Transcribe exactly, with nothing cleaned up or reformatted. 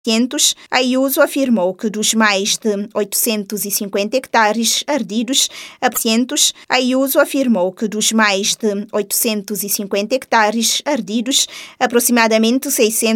Ayuso afirmou que dos mais de oitocentos e cinquenta hectares ardidos, Ayuso afirmou que dos mais de oitocentos e cinquenta hectares ardidos, aproximadamente seiscentos